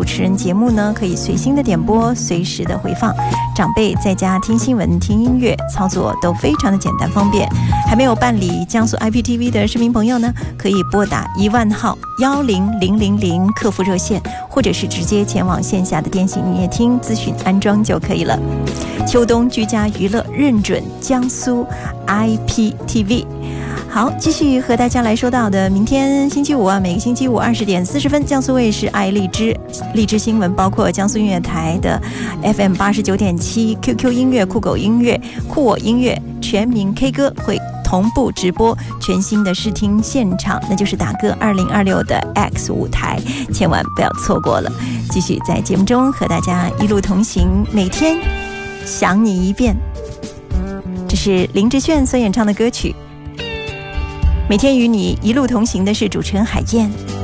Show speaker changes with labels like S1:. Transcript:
S1: 持人节目呢，可以随心的点播，随时的回放。长辈在家听新闻、听音乐，操作都非常的简单方便。还没有办理江苏 IPTV 的市民朋友呢，可以拨打10000号10000客服热线，或者是直接前往线下的电信营业厅咨询安装就可以了。秋冬居家娱乐认准江苏 IPTV。好，继续和大家来说到的，明天星期五啊，每个星期五20点40分，江苏卫视爱荔枝新闻，包括江苏音乐台的 FM 89.7、QQ 音乐、酷狗音乐、酷我音乐、全民 K 歌会同步直播全新的试听现场，那就是打歌2026的 X 舞台，千万不要错过了。继续在节目中和大家一路同行，每天想你一遍。这是林志炫所演唱的歌曲。每天与你一路同行的是主持人海燕。